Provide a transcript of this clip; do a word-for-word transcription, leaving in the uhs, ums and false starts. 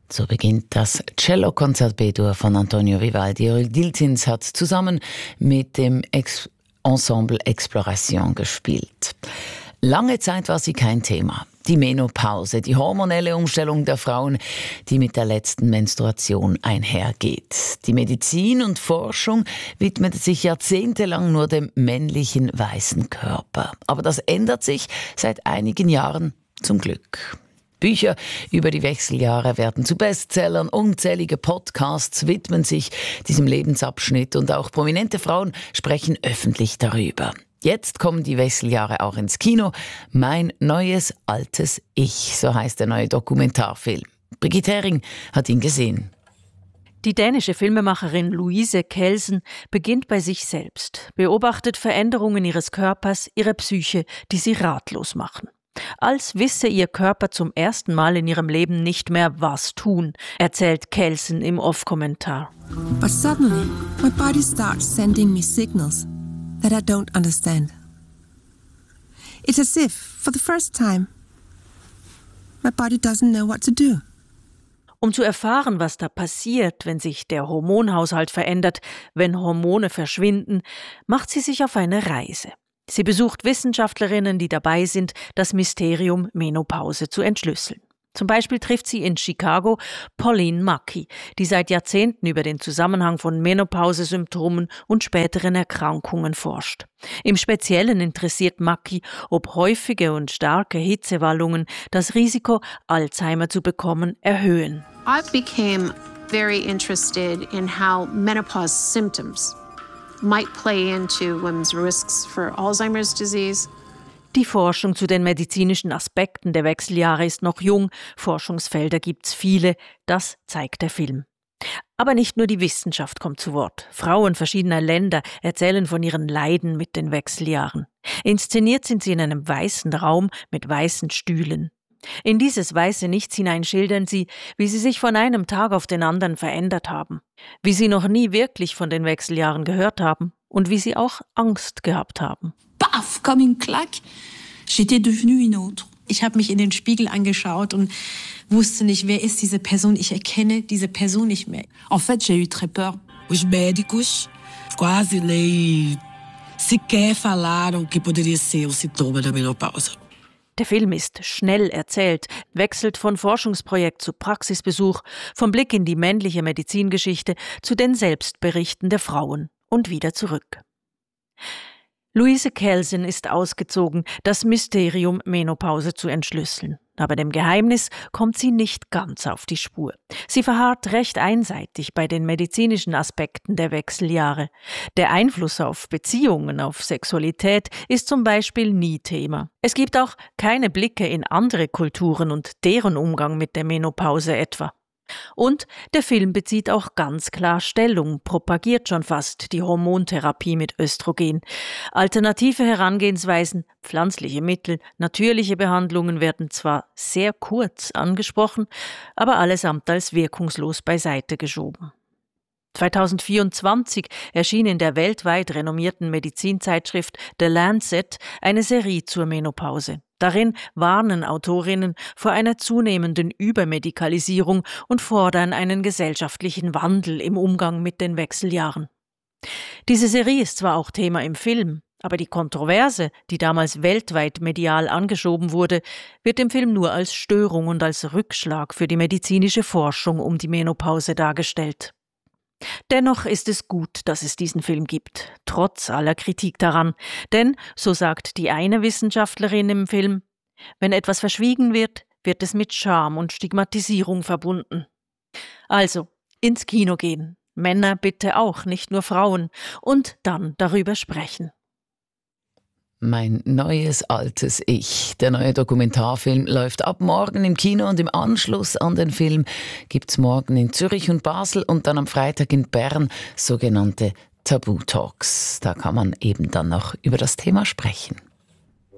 So beginnt das Cello-Konzert B-Dur von Antonio Vivaldi. Aurel Dilthins hat zusammen mit dem Ex- Ensemble Exploration gespielt. Lange Zeit war sie kein Thema. Die Menopause, die hormonelle Umstellung der Frauen, die mit der letzten Menstruation einhergeht. Die Medizin und Forschung widmete sich jahrzehntelang nur dem männlichen weißen Körper. Aber das ändert sich seit einigen Jahren zum Glück. Bücher über die Wechseljahre werden zu Bestsellern, unzählige Podcasts widmen sich diesem Lebensabschnitt und auch prominente Frauen sprechen öffentlich darüber. Jetzt kommen die Wechseljahre auch ins Kino. Mein neues, altes Ich, so heißt der neue Dokumentarfilm. Brigitte Hering hat ihn gesehen. Die dänische Filmemacherin Louise Kjeldsen beginnt bei sich selbst, beobachtet Veränderungen ihres Körpers, ihrer Psyche, die sie ratlos machen. Als wisse ihr Körper zum ersten Mal in ihrem Leben nicht mehr, was tun, erzählt Kjeldsen im Off-Kommentar. But suddenly, my body starts sending me signals that I don't understand. It's as if, for the first time, my body doesn't know what to do. Um zu erfahren, was da passiert, wenn sich der Hormonhaushalt verändert, wenn Hormone verschwinden, macht sie sich auf eine Reise. Sie besucht Wissenschaftlerinnen, die dabei sind, das Mysterium Menopause zu entschlüsseln. Zum Beispiel trifft sie in Chicago Pauline Mackey, die seit Jahrzehnten über den Zusammenhang von Menopausesymptomen und späteren Erkrankungen forscht. Im Speziellen interessiert Mackey, ob häufige und starke Hitzewallungen das Risiko, Alzheimer zu bekommen, erhöhen. I became very interested in how menopause symptoms might play into women's risks for Alzheimer's disease. Die Forschung zu den medizinischen Aspekten der Wechseljahre ist noch jung, Forschungsfelder gibt's viele, das zeigt der Film. Aber nicht nur die Wissenschaft kommt zu Wort. Frauen verschiedener Länder erzählen von ihren Leiden mit den Wechseljahren. Inszeniert sind sie in einem weißen Raum mit weißen Stühlen. In dieses weiße Nichts hinein schildern sie, wie sie sich von einem Tag auf den anderen verändert haben, wie sie noch nie wirklich von den Wechseljahren gehört haben und wie sie auch Angst gehabt haben. Paf, comme une claque, j'étais devenue une autre. Ich habe mich in den Spiegel angeschaut und wusste nicht, wer ist diese Person. Ich erkenne diese Person nicht mehr. En fait, j'ai eu très peur. Os médicos quase nem sequer falaram que poderia ser o sintoma da menopausa. Der Film ist schnell erzählt, wechselt von Forschungsprojekt zu Praxisbesuch, vom Blick in die männliche Medizingeschichte zu den Selbstberichten der Frauen und wieder zurück. Louise Kjeldsen ist ausgezogen, das Mysterium Menopause zu entschlüsseln. Aber dem Geheimnis kommt sie nicht ganz auf die Spur. Sie verharrt recht einseitig bei den medizinischen Aspekten der Wechseljahre. Der Einfluss auf Beziehungen, auf Sexualität ist zum Beispiel nie Thema. Es gibt auch keine Blicke in andere Kulturen und deren Umgang mit der Menopause etwa. Und der Film bezieht auch ganz klar Stellung, propagiert schon fast die Hormontherapie mit Östrogen. Alternative Herangehensweisen, pflanzliche Mittel, natürliche Behandlungen werden zwar sehr kurz angesprochen, aber allesamt als wirkungslos beiseite geschoben. zweitausendvierundzwanzig erschien in der weltweit renommierten Medizinzeitschrift The Lancet eine Serie zur Menopause. Darin warnen Autorinnen vor einer zunehmenden Übermedikalisierung und fordern einen gesellschaftlichen Wandel im Umgang mit den Wechseljahren. Diese Serie ist zwar auch Thema im Film, aber die Kontroverse, die damals weltweit medial angeschoben wurde, wird im Film nur als Störung und als Rückschlag für die medizinische Forschung um die Menopause dargestellt. Dennoch ist es gut, dass es diesen Film gibt, trotz aller Kritik daran. Denn, so sagt die eine Wissenschaftlerin im Film, wenn etwas verschwiegen wird, wird es mit Scham und Stigmatisierung verbunden. Also, ins Kino gehen. Männer bitte auch, nicht nur Frauen. Und dann darüber sprechen. Mein neues, altes Ich. Der neue Dokumentarfilm läuft ab morgen im Kino und im Anschluss an den Film gibt's morgen in Zürich und Basel und dann am Freitag in Bern sogenannte Tabu-Talks. Da kann man eben dann noch über das Thema sprechen.